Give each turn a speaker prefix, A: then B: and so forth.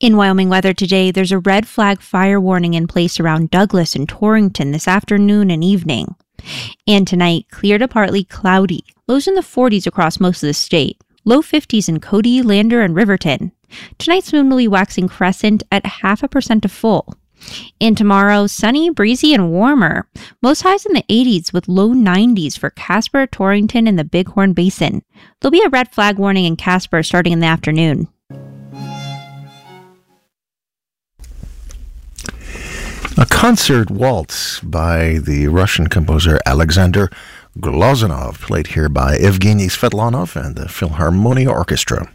A: In Wyoming weather today, there's a red flag fire warning in place around Douglas and Torrington this afternoon and evening. And tonight, clear to partly cloudy. Lows in the 40s across most of the state. Low 50s in Cody, Lander, and Riverton. Tonight's moon will be waxing crescent at 0.5% to full. And tomorrow, sunny, breezy, and warmer. Most highs in the 80s with low 90s for Casper, Torrington, and the Bighorn Basin. There'll be a red flag warning in Casper starting in the afternoon.
B: A concert waltz by the Russian composer Alexander Glazunov, played here by Evgeny Svetlanov and the Philharmonia Orchestra.